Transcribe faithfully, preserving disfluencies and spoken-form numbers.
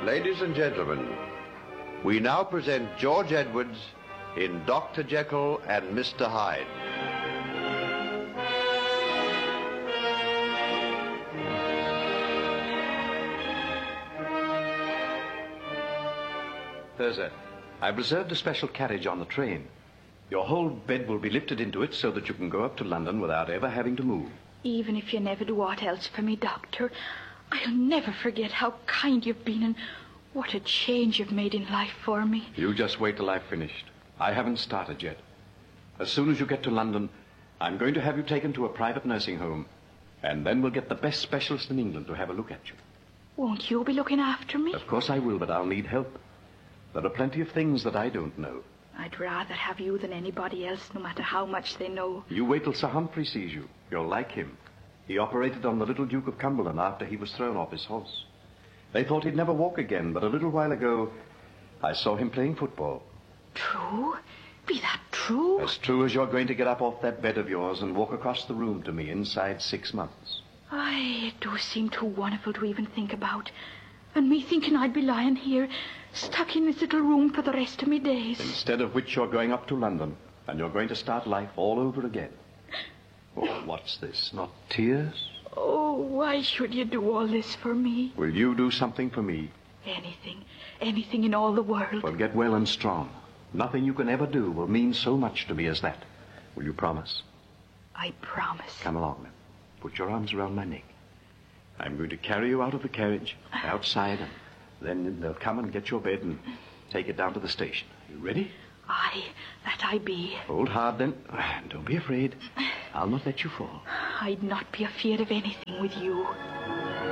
Ladies and gentlemen, we now present George Edwards in Doctor Jekyll and Mister Hyde. Thurza, I've reserved a special carriage on the train. Your whole bed will be lifted into it so that you can go up to London without ever having to move. Even if you never do aught else for me, Doctor, I'll never forget how kind you've been and what a change you've made in life for me. You just wait till I've finished. I haven't started yet. As soon as you get to London, I'm going to have you taken to a private nursing home, and then we'll get the best specialist in England to have a look at you. Won't you be looking after me? Of course I will, but I'll need help. There are plenty of things that I don't know. I'd rather have you than anybody else, no matter how much they know. You wait till Sir Humphrey sees you. You'll like him. He operated on the little Duke of Cumberland after he was thrown off his horse. They thought he'd never walk again, but a little while ago, I saw him playing football. True? Be that true? As true as you're going to get up off that bed of yours and walk across the room to me inside six months. Aye, it do seem too wonderful to even think about. And me thinking I'd be lying here, stuck in this little room for the rest of me days. Instead of which you're going up to London, and you're going to start life all over again. Oh, what's this? Not tears? Oh, why should you do all this for me? Will you do something for me? Anything. Anything in all the world. Well, get well and strong. Nothing you can ever do will mean so much to me as that. Will you promise? I promise. Come along, then. Put your arms around my neck. I'm going to carry you out of the carriage, outside, and then they'll come and get your bed and take it down to the station. You ready? Aye, that I be. Hold hard, then. Don't be afraid. I'll not let you fall. I'd not be afeard of anything with you.